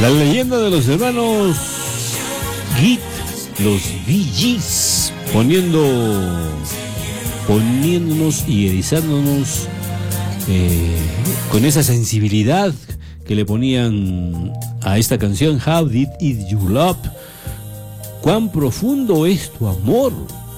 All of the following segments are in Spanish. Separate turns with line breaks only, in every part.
La leyenda de los hermanos Gitt, los Bee Gees, poniéndonos y erizándonos con esa sensibilidad que le ponían a esta canción, How Deep Is Your Love, cuán profundo es tu amor.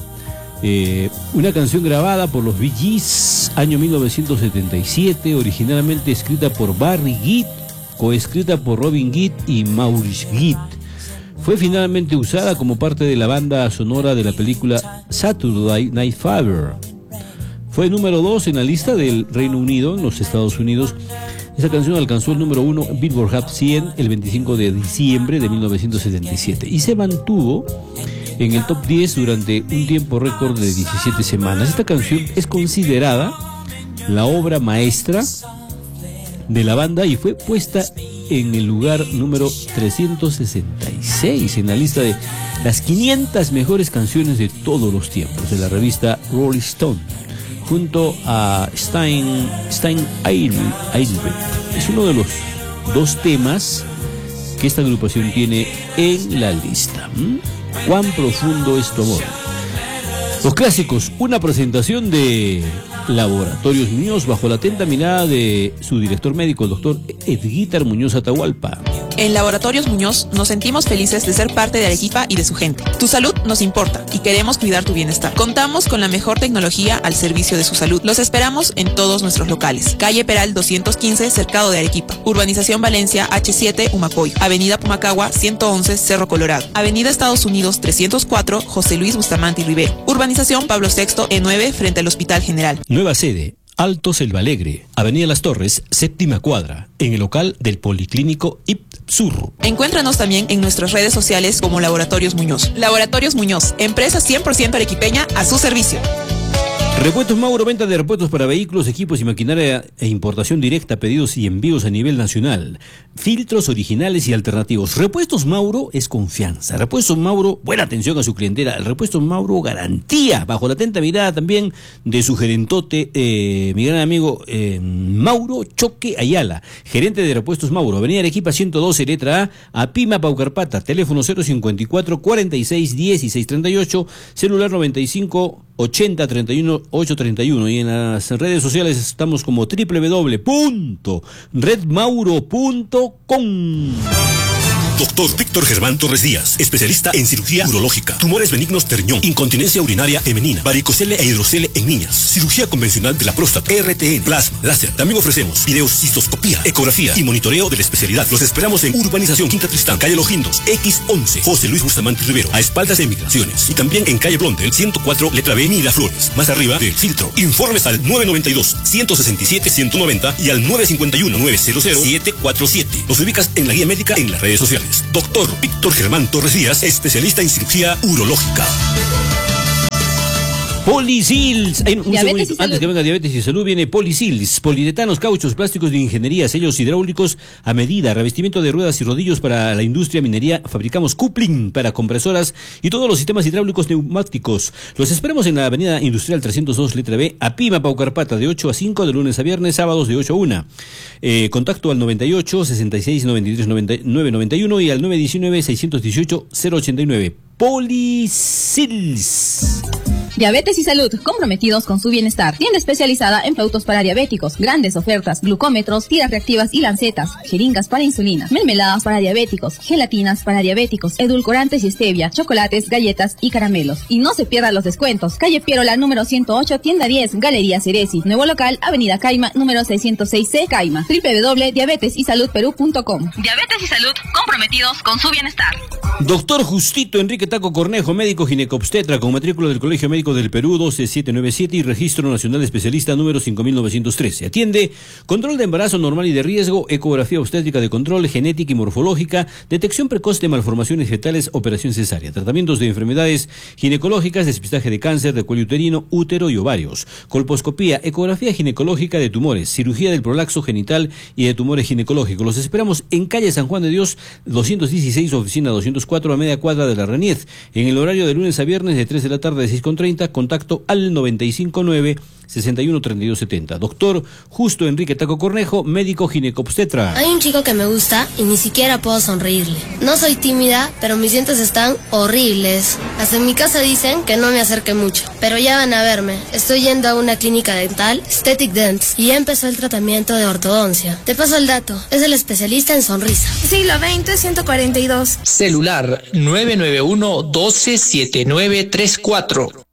Una canción grabada por los Bee Gees, año 1977, originalmente escrita por Barry Gitt, coescrita por Robin Gitt y Maurice Gitt. Fue finalmente usada como parte de la banda sonora de la película Saturday Night Fever. Fue número 2 en la lista del Reino Unido, en los Estados Unidos. Esa canción alcanzó el número 1 en Billboard Hot 100 el 25 de diciembre de 1977 y se mantuvo en el top 10 durante un tiempo récord de 17 semanas. Esta canción es considerada la obra maestra de la banda y fue puesta en el lugar número 366 en la lista de las 500 mejores canciones de todos los tiempos de la revista Rolling Stone, junto a Stein Eilbeth. Es uno de los dos temas que esta agrupación tiene en la lista. ¿Cuán profundo es tu amor? Los clásicos, una presentación de Laboratorios Muñoz bajo la atenta mirada de su director médico, el doctor Edguítar Muñoz Atahualpa.
En Laboratorios Muñoz nos sentimos felices de ser parte de Arequipa y de su gente. Tu salud nos importa y queremos cuidar tu bienestar. Contamos con la mejor tecnología al servicio de su salud. Los esperamos en todos nuestros locales. Calle Peral 215, Cercado de Arequipa. Urbanización Valencia H7, Humacoy. Avenida Pumacagua 111, Cerro Colorado. Avenida Estados Unidos 304, José Luis Bustamante y Rivero. Urbanización Pablo VI E9, frente al Hospital General.
Nueva sede, Alto Selva Alegre, Avenida Las Torres, séptima cuadra, en el local del Policlínico IPSUR.
Encuéntranos también en nuestras redes sociales como Laboratorios Muñoz. Laboratorios Muñoz, empresa 100% arequipeña a su servicio.
Repuestos Mauro, venta de repuestos para vehículos, equipos y maquinaria e importación directa, pedidos y envíos a nivel nacional. Filtros originales y alternativos. Repuestos Mauro es confianza. Repuestos Mauro, buena atención a su clientela. El Repuestos Mauro, garantía, bajo la atenta mirada también de su gerentote, mi gran amigo Mauro Choque Ayala, gerente de Repuestos Mauro, Avenida Arequipa 112, letra A, Pima Paucarpata, teléfono 054 46 16 38, celular 95 80 31 831, y en las redes sociales estamos como www.redmauro.com.
Doctor Víctor Germán Torres Díaz, especialista en cirugía urológica, tumores benignos de riñón, incontinencia urinaria femenina, varicocele e hidrocele en niñas, cirugía convencional de la próstata, RTN, plasma, láser. También ofrecemos videocistoscopía, ecografía y monitoreo de la especialidad. Los esperamos en Urbanización Quinta Tristán, calle Los Guindos, X11, José Luis Bustamante Rivero, a espaldas de Migraciones. Y también en calle Blondel, 104, letra B, Miraflores, más arriba del Filtro. Informes al 992-167-190 y al 951-900-747. Los ubicas en la guía médica en las redes sociales. Doctor Víctor Germán Torres Díaz, especialista en cirugía urológica.
Policils, un segundo, antes que venga Diabetes y Salud, viene Policils, poliuretanos, cauchos, plásticos de ingeniería, sellos hidráulicos a medida, revestimiento de ruedas y rodillos para la industria minería, fabricamos coupling para compresoras y todos los sistemas hidráulicos neumáticos. Los esperamos en la avenida Industrial 302, letra B, a Pima Paucarpata, de 8 a 5, de lunes a viernes, sábados de 8 a 1. Contacto al 98 66 93 99 91 y al 919 618 089. Policils.
Diabetes y Salud, comprometidos con su bienestar. Tienda especializada en productos para diabéticos, grandes ofertas, glucómetros, tiras reactivas y lancetas, jeringas para insulina, mermeladas para diabéticos, gelatinas para diabéticos, edulcorantes y stevia, chocolates, galletas y caramelos. Y no se pierdan los descuentos. Calle Pierola, número 108, tienda 10, Galería Ceresi. Nuevo local, Avenida Caima, número 606C, Caima. www.diabetesysalud.com. Diabetes y Salud, comprometidos con su bienestar.
Doctor Justito Enrique Taco Cornejo, médico ginecobstetra con matrícula del Colegio Médico del Perú 12797 y Registro Nacional de Especialista número 5913. Atiende control de embarazo normal y de riesgo, ecografía obstétrica de control, genética y morfológica, detección precoz de malformaciones fetales, operación cesárea, tratamientos de enfermedades ginecológicas, despistaje de cáncer de cuello uterino, útero y ovarios, colposcopía, ecografía ginecológica de tumores, cirugía del prolapso genital y de tumores ginecológicos. Los esperamos en calle San Juan de Dios 216, oficina 204, a media cuadra de la Reniez, en el horario de lunes a viernes de 3 de la tarde a 6:30. Contacto al 959 613270. Doctor Justo Enrique Taco Cornejo, médico ginecobstetra.
Hay un chico que me gusta y ni siquiera puedo sonreírle. No soy tímida, pero mis dientes están horribles. Hasta en mi casa dicen que no me acerque mucho, pero ya van a verme. Estoy yendo a una clínica dental, Aesthetic Dents, y ya empezó el tratamiento de ortodoncia. Te paso el dato, es el especialista en sonrisa.
Siglo XX, 142.
Celular 991-127934.